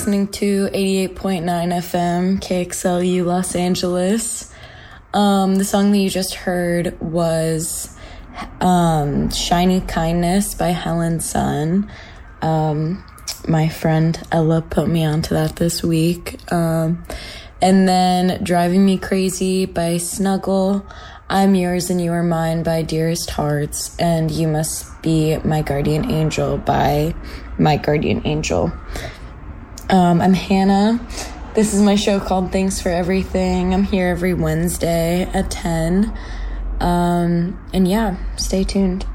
Listening to 88.9 FM, KXLU Los Angeles. The song that you just heard was Shiny Kindness by Helen Sun. My friend Ella put me onto that this week. And then Driving Me Crazy by Snuggle. I'm Yours and You Are Mine by Dearest Hearts. And You Must Be My Guardian Angel by My Guardian Angel. I'm Hannah. This is my show called Thanks for Everything. I'm here every Wednesday at 10. And yeah, stay tuned.